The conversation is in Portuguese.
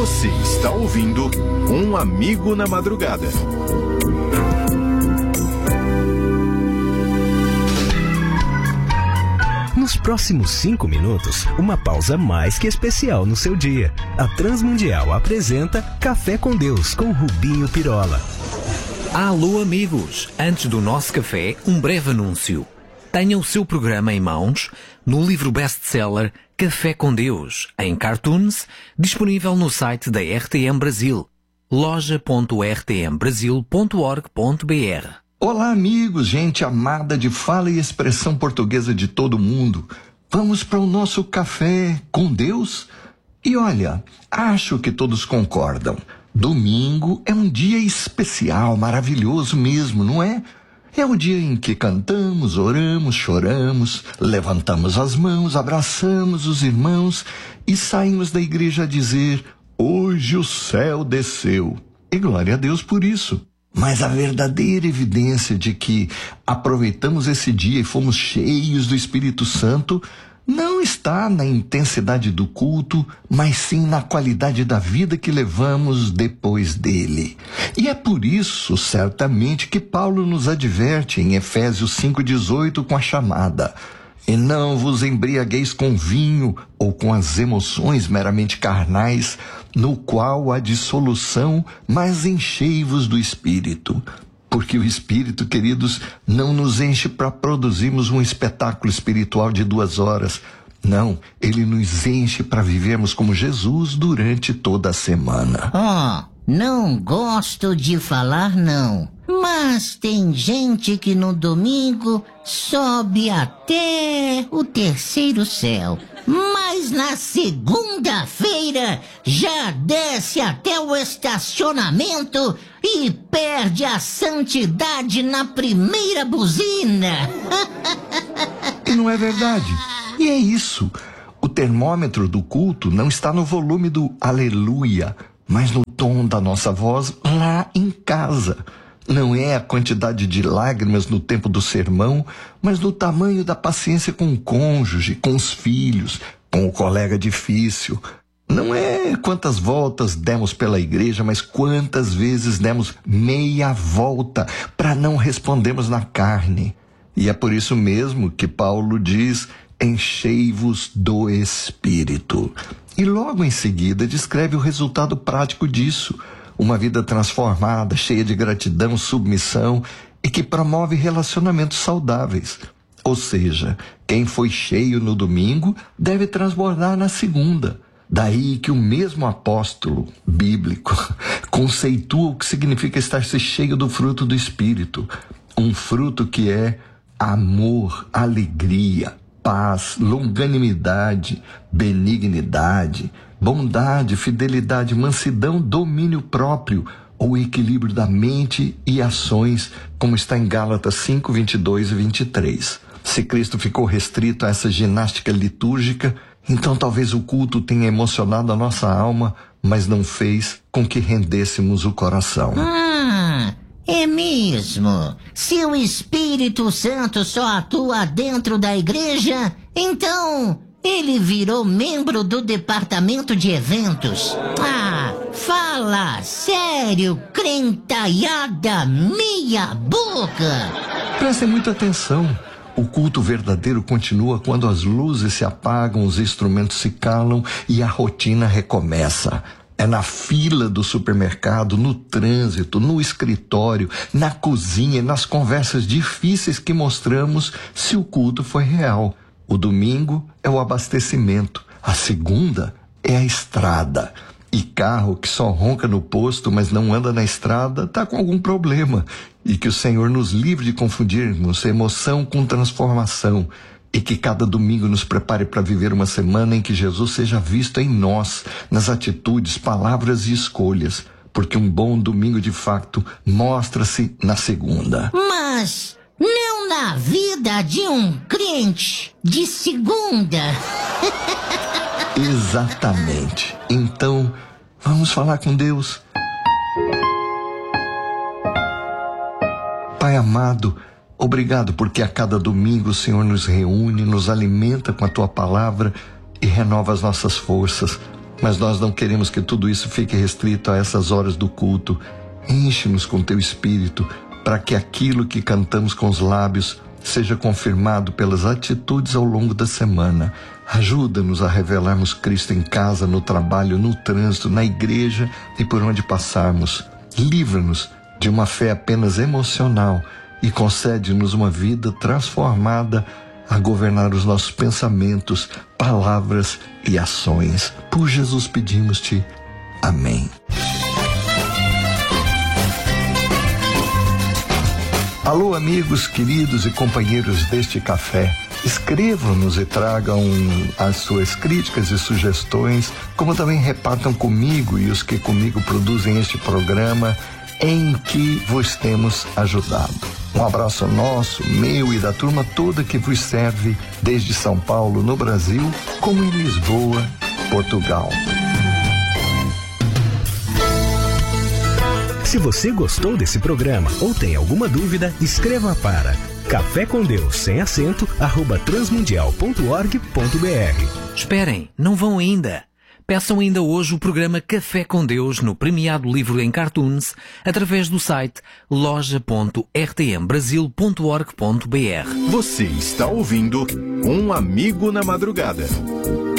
Você está ouvindo Um Amigo na Madrugada. Nos próximos 5 minutos, uma pausa mais que especial no seu dia. A Transmundial apresenta Café com Deus com Rubinho Pirola. Alô amigos, antes do nosso café, um breve anúncio. Tenha o seu programa em mãos no livro best-seller Café com Deus, em cartoons, disponível no site da RTM Brasil, loja.rtmbrasil.org.br. Olá amigos, gente amada de fala e expressão portuguesa de todo mundo. Vamos para o nosso Café com Deus? E olha, acho que todos concordam. Domingo é um dia especial, maravilhoso mesmo, não é? É o dia em que cantamos, oramos, choramos, levantamos as mãos, abraçamos os irmãos e saímos da igreja a dizer: hoje o céu desceu. E glória a Deus por isso. Mas a verdadeira evidência de que aproveitamos esse dia e fomos cheios do Espírito Santo não está na intensidade do culto, mas sim na qualidade da vida que levamos depois dele. E é por isso, certamente, que Paulo nos adverte em Efésios 5,18 com a chamada: e não vos embriagueis com vinho ou com as emoções meramente carnais, no qual há dissolução, mas enchei-vos do Espírito. Porque o Espírito, queridos, não nos enche para produzirmos um espetáculo espiritual de 2 horas. Não, ele nos enche para vivermos como Jesus durante toda a semana. Não gosto de falar não, mas tem gente que no domingo sobe até o 3º céu, mas na segunda-feira já desce até o estacionamento e perde a santidade na primeira buzina. E não é verdade? E é isso. O termômetro do culto não está no volume do aleluia, mas no tom da nossa voz lá em casa. Não é a quantidade de lágrimas no tempo do sermão, mas no tamanho da paciência com o cônjuge, com os filhos, com o colega difícil. Não é quantas voltas demos pela igreja, mas quantas vezes demos meia volta para não respondermos na carne. E é por isso mesmo que Paulo diz: enchei-vos do Espírito. E logo em seguida descreve o resultado prático disso: uma vida transformada, cheia de gratidão, submissão e que promove relacionamentos saudáveis. Ou seja, quem foi cheio no domingo deve transbordar na segunda. Daí que o mesmo apóstolo bíblico conceitua o que significa estar-se cheio do fruto do Espírito. Um fruto que é amor, alegria, paz, longanimidade, benignidade, bondade, fidelidade, mansidão, domínio próprio, ou equilíbrio da mente e ações, como está em Gálatas 5, 22 e 23. Se Cristo ficou restrito a essa ginástica litúrgica, então talvez o culto tenha emocionado a nossa alma, mas não fez com que rendêssemos o coração. É mesmo. Se o Espírito Santo só atua dentro da igreja, então ele virou membro do departamento de eventos. Fala sério, crentaiada meia boca. Prestem muita atenção. O culto verdadeiro continua quando as luzes se apagam, os instrumentos se calam e a rotina recomeça. É na fila do supermercado, no trânsito, no escritório, na cozinha, nas conversas difíceis que mostramos se o culto foi real. O domingo é o abastecimento, a segunda é a estrada. E carro que só ronca no posto, mas não anda na estrada, está com algum problema. E que o Senhor nos livre de confundirmos emoção com transformação. E que cada domingo nos prepare para viver uma semana em que Jesus seja visto em nós, nas atitudes, palavras e escolhas. Porque um bom domingo, de fato, mostra-se na segunda. Mas não na vida de um crente de segunda. Exatamente. Então, vamos falar com Deus. Pai amado, obrigado porque a cada domingo o Senhor nos reúne, nos alimenta com a Tua palavra e renova as nossas forças. Mas nós não queremos que tudo isso fique restrito a essas horas do culto. Enche-nos com teu Espírito, para que aquilo que cantamos com os lábios seja confirmado pelas atitudes ao longo da semana. Ajuda-nos a revelarmos Cristo em casa, no trabalho, no trânsito, na igreja e por onde passarmos. Livra-nos de uma fé apenas emocional e concede-nos uma vida transformada a governar os nossos pensamentos, palavras e ações. Por Jesus pedimos-te. Amém. Alô, amigos, queridos e companheiros deste café. Escrevam-nos e tragam as suas críticas e sugestões, como também repartam comigo e os que comigo produzem este programa em que vos temos ajudado. Um abraço nosso, meu e da turma toda que vos serve desde São Paulo, no Brasil, como em Lisboa, Portugal. Se você gostou desse programa ou tem alguma dúvida, escreva para Café com Deus, sem acento, @transmundial.org.br. Esperem, não vão ainda. Peçam ainda hoje o programa Café com Deus no premiado livro em cartoons através do site loja.rtmbrasil.org.br. Você está ouvindo Um Amigo na Madrugada.